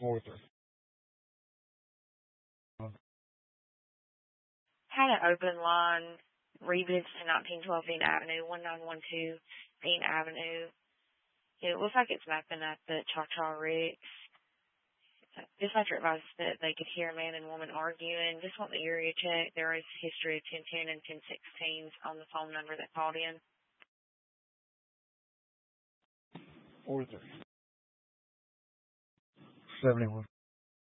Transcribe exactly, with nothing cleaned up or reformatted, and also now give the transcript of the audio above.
four three. Had an open line, Rebus to nineteen twelve Dean Avenue, one nine one two Dean Avenue. It looks like it's mapping at the Cha-Cha Ricks. Dispatcher advised that they could hear a man and woman arguing. Just want the area check. There is history of ten ten and ten sixteen on the phone number that called in. four three. seventy-one.